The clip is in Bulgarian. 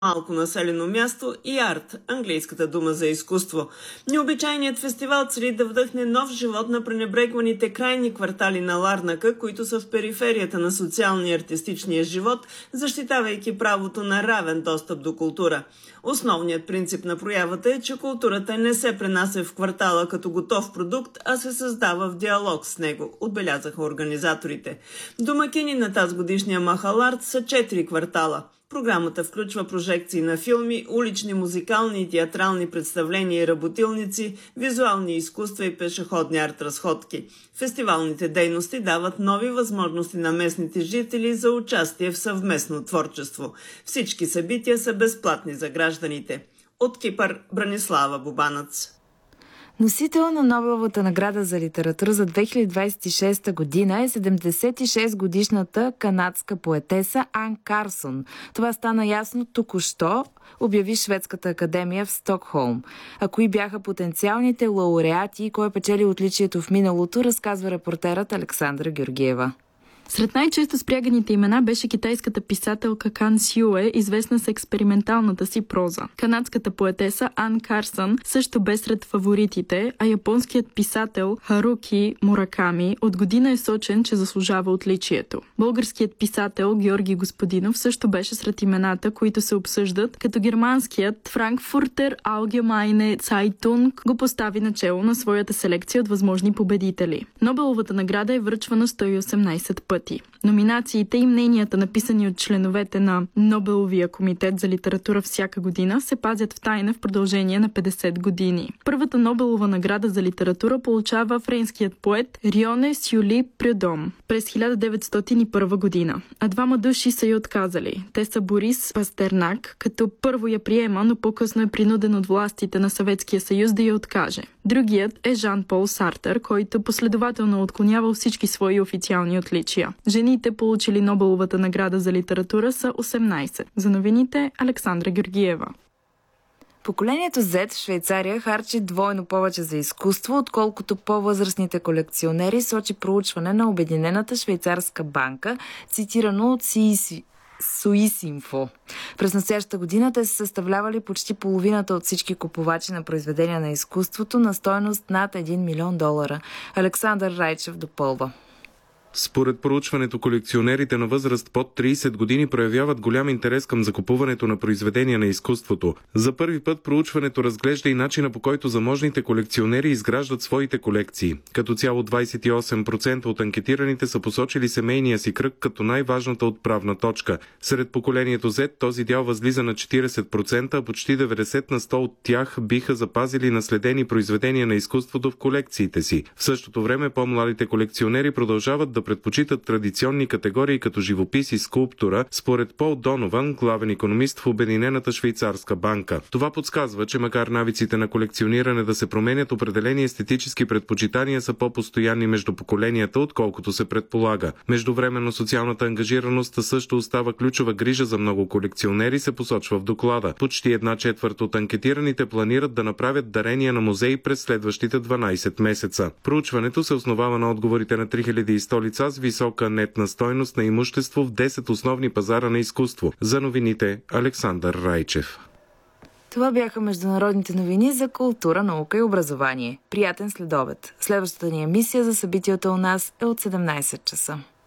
малко населено място и арт, английската дума за изкуство. Необичайният фестивал цели да вдъхне нов живот на пренебрегваните крайни квартали на Ларнака, които са в периферията на социалния и артистичния живот, защитавайки правото на равен достъп до култура. Основният принцип на проявата е, че културата не се пренася в квартала като готов продукт, а се създава в диалог с него, отбелязаха организаторите. Домакини на тази годишния Махаларт са 4 квартала. Програмата включва прожекции на филми, улични, музикални и театрални представления и работилници, визуални изкуства и пешеходни арт-разходки. Фестивалните дейности дават нови възможности на местните жители за участие в съвместно творчество. Всички събития са безплатни за гражданите. От Кипър, Бранислава Бубанец. Носител на Нобеловата награда за литература за 2026 година е 76-годишната канадска поетеса Ан Карсон. Това стана ясно току-що, обяви Шведската академия в Стокхолм. А кои бяха потенциалните лауреати и кой печели отличието в миналото, разказва репортерът Александра Георгиева. Сред най-често спряганите имена беше китайската писателка Кан Сюе, известна с експерименталната си проза. Канадската поетеса Ан Карсън също бе сред фаворитите, а японският писател Харуки Мураками от година е сочен, че заслужава отличието. Българският писател Георги Господинов също беше сред имената, които се обсъждат, като германският Frankfurter Allgemeine Zeitung го постави начело на своята селекция от възможни победители. Нобеловата награда е връчвана 118 пъти. Номинациите и мненията, написани от членовете на Нобеловия комитет за литература всяка година, се пазят в тайна в продължение на 50 години. Първата Нобелова награда за литература получава френският поет Рионе Сюли Прюдом през 1901 година. А двама души са й отказали. Те са Борис Пастернак, като първо я приема, но по-късно е принуден от властите на Съветския съюз да я откаже. Другият е Жан-Пол Сартър, който последователно отклонявал всички свои официални отличия. Жените, получили Нобеловата награда за литература, са 18. За новините Александра Георгиева. Поколението Z в Швейцария харчи двойно повече за изкуство, отколкото по-възрастните колекционери, сочи проучване на Обединената швейцарска банка, цитирано от Суисинфо. През настоящата година те са съставлявали почти половината от всички купувачи на произведения на изкуството на стойност над $1 милион. Александър Райчев допълва. Според проучването, колекционерите на възраст под 30 години проявяват голям интерес към закупуването на произведения на изкуството. За първи път проучването разглежда и начина, по който заможните колекционери изграждат своите колекции. Като цяло 28% от анкетираните са посочили семейния си кръг като най-важната отправна точка. Сред поколението Z този дял възлиза на 40%, а почти 90% от тях биха запазили наследени произведения на изкуството в колекциите си. В същото време по-младите колекционери продължават да предпочитат традиционни категории като живопис и скулптура, според Пол Донован, главен икономист в Обединената швейцарска банка. Това подсказва, че макар навиците на колекциониране да се променят, определени естетически предпочитания са по-постоянни между поколенията, отколкото се предполага. Междувременно социалната ангажираност също остава ключова грижа за много колекционери, се посочва в доклада. Почти 1/4 от анкетираните планират да направят дарения на музеи през следващите 12 месеца. Проучването се основава на отговорите на 3100 лица с висока нетна стойност на имущество в 10 основни пазара на изкуство. За новините Александър Райчев. Това бяха международните новини за култура, наука и образование. Приятен следобед. Следващата ни емисия за събитията у нас е от 17 часа.